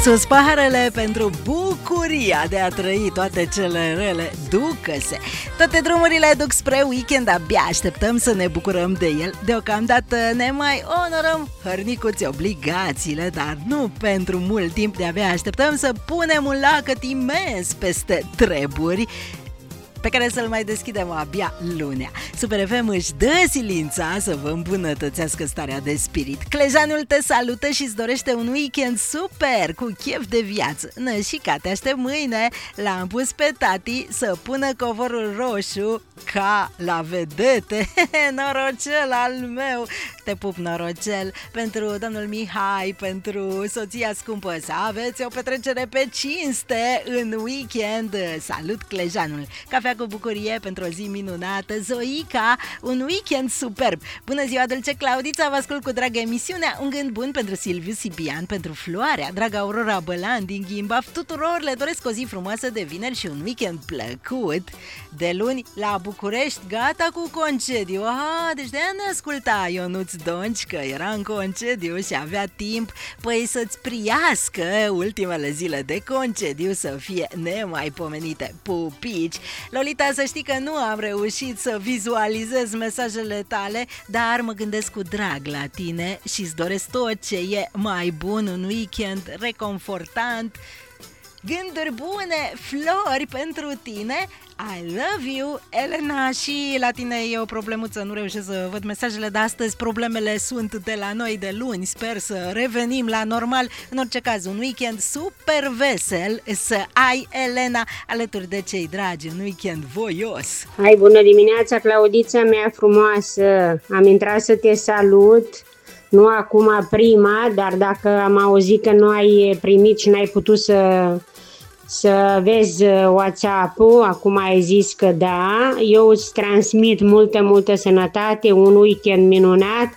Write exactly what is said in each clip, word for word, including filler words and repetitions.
sus paharele pentru bucuria de a trăi toate cele rele. Ducă-se! Toate drumurile duc spre weekend, abia așteptăm să ne bucurăm de el. Deocamdată ne mai onorăm hărnicuți obligațiile, dar nu pentru mult timp. De-abia așteptăm să punem un lacăt imens peste treburi pe care să-l mai deschidem abia lunea. Super F M își dă silința să vă îmbunătățească starea de spirit. Clejanul te salută și îți dorește un weekend super, cu chef de viață. Nășica, te aștept mâine. L-am pus pe tati să pună covorul roșu ca la vedete. Norocel al meu. Te pup, norocel. Pentru domnul Mihai, pentru soția scumpă, să aveți o petrecere pe cinste în weekend. Salut, Clejanul. Cafea cu bucurie pentru o zi minunată. Zoica, un weekend superb. Bună ziua, dulce Claudița, vă ascult cu drag emisiunea. Un gând bun pentru Silviu Sibian, pentru Floarea, draga Aurora Bălan din Ghimbaf. Tuturor le doresc o zi frumoasă de vineri și un weekend plăcut. De luni la București, gata cu concediu. Aha, deci de-aia ne asculta Ionuț Donci că era în concediu și avea timp, păi să-ți priască ultimele zile de concediu să fie nemaipomenite. Pupici! Lolita, să știi că nu am reușit să vizualizez mesajele tale, dar mă gândesc cu drag la tine și îți doresc tot ce e mai bun, un weekend reconfortant, gânduri bune, flori pentru tine. I love you, Elena. Și la tine e o problemuță, nu reușesc să văd mesajele de astăzi. Problemele sunt de la noi de luni. Sper să revenim la normal. În orice caz, un weekend super vesel să ai, Elena, alături de cei dragi. Un weekend voios. Hai, bună dimineața, Claudița mea frumoasă. Am intrat să te salut. Nu acum prima, dar dacă am auzit că nu ai primit și n-ai putut să... să vezi WhatsApp-ul, acum ai zis că da, eu îți transmit multă, multă sănătate, un weekend minunat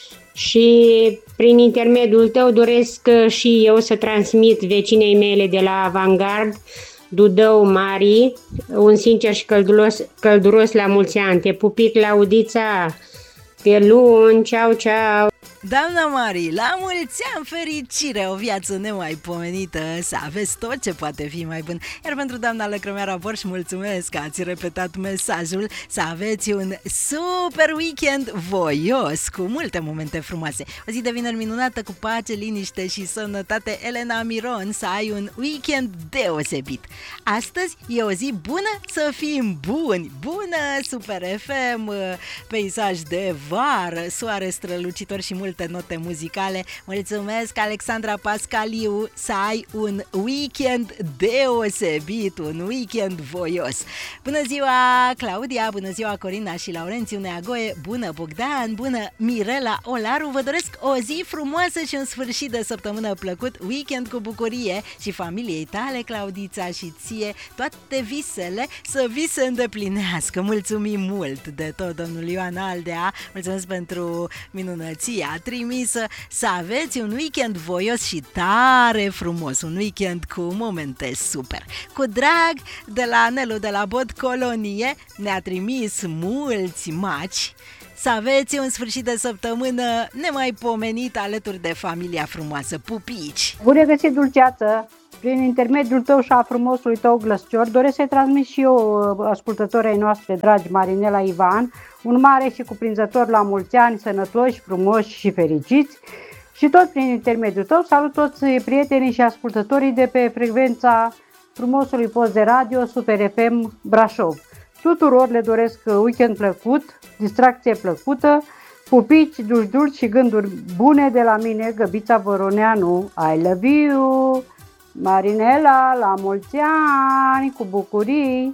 și prin intermediul tău doresc și eu să transmit vecinei mele de la Avangard, Dudău Mari, un sincer și călduros, călduros la mulți ani. Te pupi, Claudița, pe luni, ceau, ceau! Doamna Mari, la mulți ani, fericire, o viață nemaipomenită, să aveți tot ce poate fi mai bun. Iar pentru doamna Lăcrămeara Borș, mulțumesc că ați repetat mesajul, să aveți un super weekend voios, cu multe momente frumoase. O zi de vineri minunată, cu pace, liniște și sănătate. Elena Miron, să ai un weekend deosebit. Astăzi e o zi bună să fim buni. Bună, Super F M, peisaj de vară, soare strălucitor și multe note muzicale. Mulțumesc, Alexandra Pascaliu, să ai un weekend deosebit, un weekend voios. Bună ziua, Claudia, bună ziua, Corina și Laurențiu Neagoe, bună, Bogdan, bună, Mirela Olaru. Vă doresc o zi frumoasă și un sfârșit de săptămână plăcut, weekend cu bucurie și familiei tale, Claudița, și ție toate visele să vi se îndeplinească. Mulțumim mult de tot, domnul Ioan Aldea, mulțumesc pentru minunăția trimisă, să aveți un weekend voios și tare frumos, un weekend cu momente super. Cu drag, de la Nelu de la Bod Colonie, ne-a trimis mulți maci. Să aveți un sfârșit de săptămână nemaipomenit alături de familia frumoasă. Pupici! Bune găsit, dulceață! Prin intermediul tău și a frumosului tău glăscior, doresc să-i transmit și eu ascultătorii noastre dragi, Marinela Ivan, un mare și cuprinzător la mulți ani, sănătoși, frumoși și fericiți. Și tot prin intermediul tău salut toți prietenii și ascultătorii de pe frecvența frumosului post de radio Super F M Brașov. Tuturor le doresc weekend plăcut, distracție plăcută, pupici, dulci și gânduri bune de la mine, Găbița Voroneanu. I love you! Marinela, la mulți ani, cu bucurii!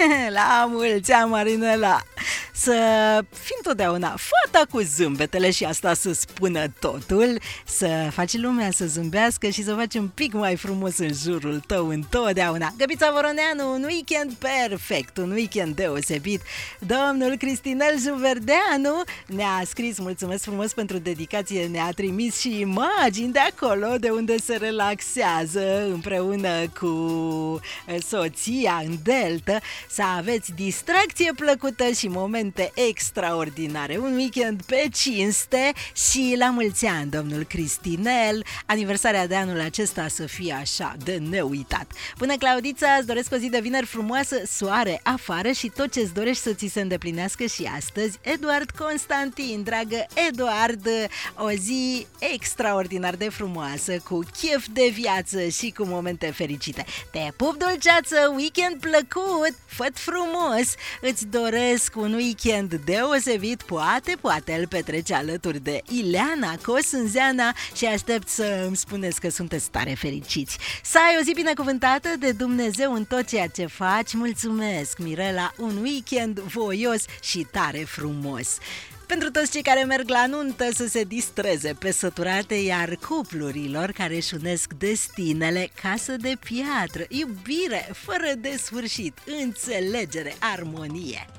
La mulți ani, Marinela! Să fim totdeauna fata cu zâmbetele și asta să spună totul, să faci lumea să zâmbească și să faci un pic mai frumos în jurul tău întotdeauna. Găbița Voroneanu, un weekend perfect, un weekend deosebit. Domnul Cristinel Juverdeanu ne-a scris, mulțumesc frumos pentru dedicație, ne-a trimis și imagini de acolo de unde se relaxează împreună cu soția în Delta. Să aveți distracție plăcută și moment cuvinte extraordinare. Un weekend pe cinste și la mulți ani, domnul Cristinel. Aniversarea de anul acesta să fie așa de neuitat. Bună, Claudița, îți doresc o zi de vineri frumoasă, soare afară și tot ce-ți dorești să ți se îndeplinească și astăzi. Eduard Constantin, dragă Eduard, o zi extraordinar de frumoasă, cu chef de viață și cu momente fericite. Te pup, dulceață, weekend plăcut, fă-t frumos. Îți doresc un weekend deosebit, poate, poate îl petrece alături de Ileana Cosânzeana și aștept să îmi spuneți că sunteți tare fericiți. Să ai o zi binecuvântată de Dumnezeu în tot ceea ce faci. Mulțumesc, Mirela, un weekend voios și tare frumos. Pentru toți cei care merg la nuntă, să se distreze pe săturate, iar cuplurilor care își unesc destinele, casă de piatră, iubire fără de sfârșit, înțelegere, armonie.